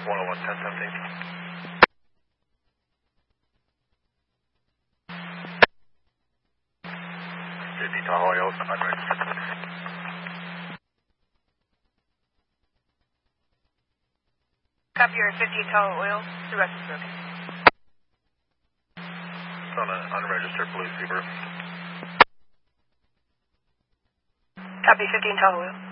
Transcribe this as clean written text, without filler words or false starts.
101, 1017. 50 Tahoe oil, unregistered. Copy your 50 Tahoe oil. The rest is broken. It's on an unregistered blue Subaru. Copy 15 Tahoe oil.